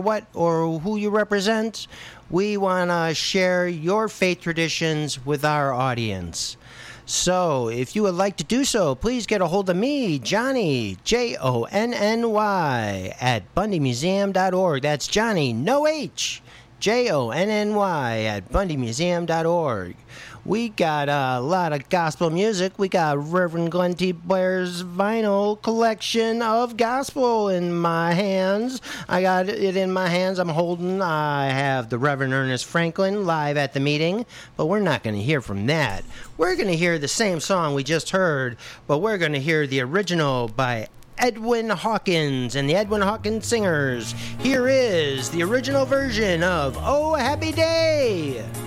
what or who you represent. We want to share your faith traditions with our audience. So, if you would like to do so, please get a hold of me, Johnny, Jonny, at bundymuseum.org. That's Johnny, no H, Jonny, at bundymuseum.org. We got a lot of gospel music. We got Reverend Glenn T. Blair's vinyl collection of gospel in my hands. I got it in my hands. I have the Reverend Ernest Franklin live at the meeting, but we're not going to hear from that. We're going to hear the same song we just heard, but we're going to hear the original by Edwin Hawkins and the Edwin Hawkins Singers. Here is the original version of Oh Happy Day.